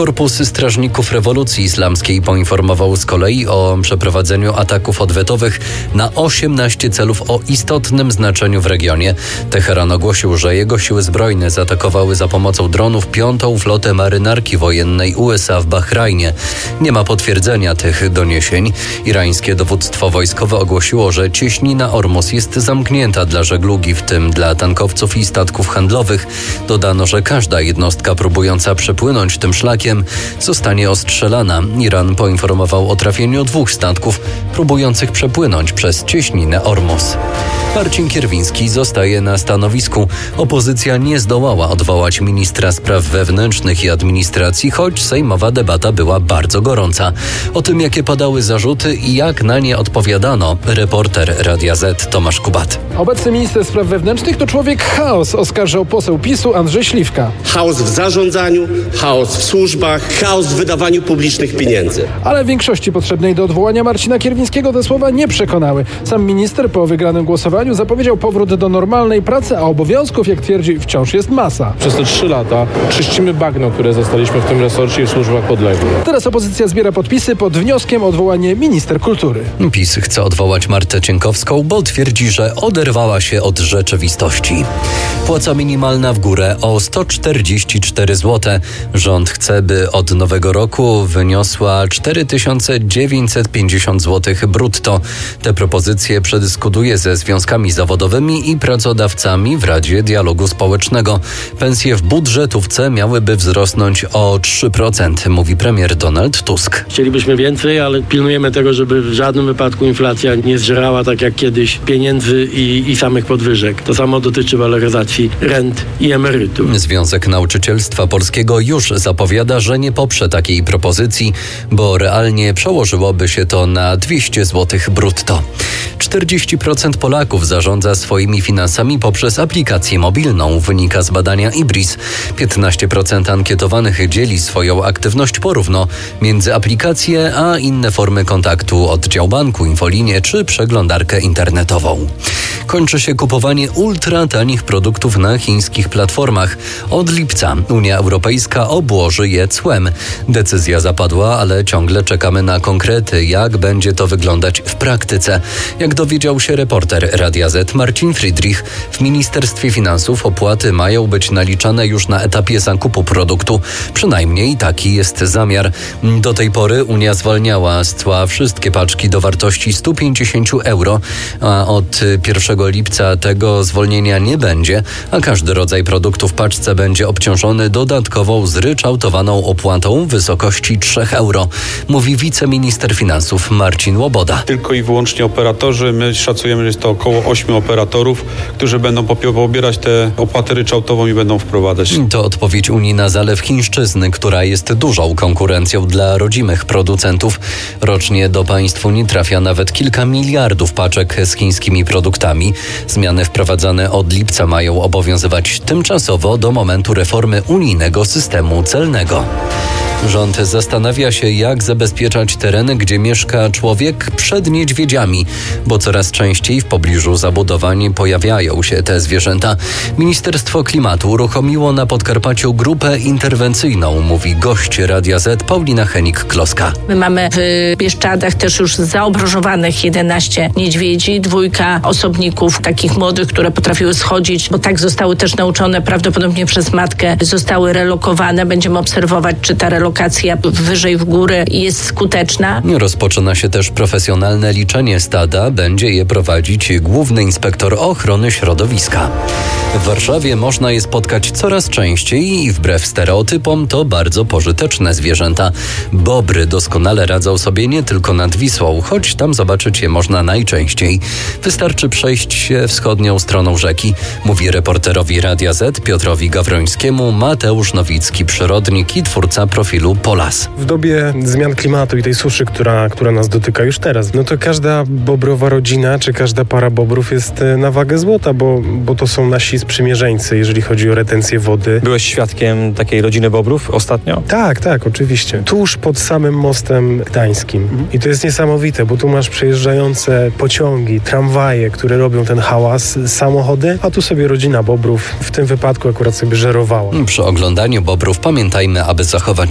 Korpus Strażników Rewolucji Islamskiej poinformował z kolei o przeprowadzeniu ataków odwetowych na 18 celów o istotnym znaczeniu w regionie. Teheran ogłosił, że jego siły zbrojne zaatakowały za pomocą dronów 5. flotę marynarki wojennej USA w Bahrajnie. Nie ma potwierdzenia tych doniesień. Irańskie dowództwo wojskowe ogłosiło, że cieśnina Ormus jest zamknięta dla żeglugi, w tym dla tankowców i statków handlowych. Dodano, że każda jednostka próbująca przepłynąć tym szlakiem zostanie ostrzelana. Iran poinformował o trafieniu 2 statków próbujących przepłynąć przez cieśninę Ormus. Marcin Kierwiński zostaje na stanowisku. Opozycja nie zdołała odwołać ministra spraw wewnętrznych i administracji, choć sejmowa debata była bardzo gorąca. O tym, jakie padały zarzuty i jak na nie odpowiadano, reporter Radia Z Tomasz Kubat. Obecny minister spraw wewnętrznych to człowiek chaos, oskarżał poseł PiS-u Andrzej Śliwka. Chaos w zarządzaniu, chaos w służbach, chaos w wydawaniu publicznych pieniędzy. Ale większości potrzebnej do odwołania Marcina Kierwińskiego te słowa nie przekonały. Sam minister po wygranym głosowaniu zapowiedział powrót do normalnej pracy, a obowiązków, jak twierdzi, wciąż jest masa. Przez te 3 lata czyścimy bagno, które zostaliśmy w tym resorcie i w służbach podległych. Teraz opozycja zbiera podpisy pod wnioskiem o odwołanie minister kultury. PiS chce odwołać Martę Cienkowską, bo twierdzi, że oderwała się od rzeczywistości. Płaca minimalna w górę o 144 zł. Rząd chce, by od nowego roku wyniosła 4950 zł brutto. Te propozycje przedyskutuje ze związkami zawodowymi i pracodawcami w Radzie Dialogu Społecznego. Pensje w budżetówce miałyby wzrosnąć o 3%, mówi premier Donald Tusk. Chcielibyśmy więcej, ale pilnujemy tego, żeby w żadnym wypadku inflacja nie zżerała tak jak kiedyś pieniędzy i samych podwyżek. To samo dotyczy waloryzacji rent i emerytur. Związek Nauczycielstwa Polskiego już zapowiada, że nie poprze takiej propozycji, bo realnie przełożyłoby się to na 200 zł brutto. 40% Polaków zarządza swoimi finansami poprzez aplikację mobilną, wynika z badania IBRIS. 15% ankietowanych dzieli swoją aktywność porówno między aplikacje a inne formy kontaktu, oddział banku, infolinię czy przeglądarkę internetową. Kończy się kupowanie ultratanich produktów na chińskich platformach. Od lipca Unia Europejska obłoży je cłem. Decyzja zapadła, ale ciągle czekamy na konkrety, jak będzie to wyglądać w praktyce. Jak dowiedział się reporter Radia Z Marcin Friedrich, w Ministerstwie Finansów opłaty mają być naliczane już na etapie zakupu produktu. Przynajmniej taki jest zamiar. Do tej pory Unia zwalniała z cła wszystkie paczki do wartości 150 euro, a od 1 lipca tego zwolnienia nie będzie, a każdy rodzaj produktu w paczce będzie obciążony dodatkową zryczałtowaną opłatą w wysokości 3 euro, mówi wiceminister finansów Marcin Łoboda. Tylko i wyłącznie operatorzy, my szacujemy, że jest to około 8 operatorów, którzy będą pobierać tę opłatę ryczałtową i będą wprowadzać. To odpowiedź Unii na zalew chińszczyzny, która jest dużą konkurencją dla rodzimych producentów. Rocznie do państw Unii trafia nawet kilka miliardów paczek z chińskimi produktami. Zmiany wprowadzane od lipca mają obowiązywać tymczasowo do momentu reformy unijnego systemu celnego. Rząd zastanawia się, jak zabezpieczać tereny, gdzie mieszka człowiek przed niedźwiedziami, bo coraz częściej w pobliżu zabudowań pojawiają się te zwierzęta. Ministerstwo Klimatu uruchomiło na Podkarpaciu grupę interwencyjną, mówi gość Radia Z Paulina Henik-Kloska. My mamy w Bieszczadach też już zaobrożowanych 11 niedźwiedzi, 2 osobników takich młodych, które potrafiły schodzić, bo tak zostały też nauczone prawdopodobnie przez matkę, zostały relokowane. Będziemy obserwować, czy ta relokacja wyżej w górę jest skuteczna. Rozpoczyna się też profesjonalne liczenie stada. Będzie je prowadzić Główny Inspektor Ochrony Środowiska. W Warszawie można je spotkać coraz częściej i wbrew stereotypom to bardzo pożyteczne zwierzęta. Bobry doskonale radzą sobie nie tylko nad Wisłą, choć tam zobaczyć je można najczęściej. Wystarczy przejść się wschodnią stroną rzeki, mówi reporterowi Radia Z Piotrowi Gawrońskiemu Mateusz Nowicki, przyrodnik i twórca profilu Polas. W dobie zmian klimatu i tej suszy, która nas dotyka już teraz, no to każda bobrowa rodzina, czy każda para bobrów jest na wagę złota, bo to są nasi sprzymierzeńcy, jeżeli chodzi o retencję wody. Byłeś świadkiem takiej rodziny bobrów ostatnio? Tak, oczywiście. Tuż pod samym mostem gdańskim. I to jest niesamowite, bo tu masz przejeżdżające pociągi, tramwaje, które robią ten hałas, samochody, a tu sobie rodzina bobrów w tym wypadku akurat sobie żerowała. Przy oglądaniu bobrów pamiętajmy, aby zachować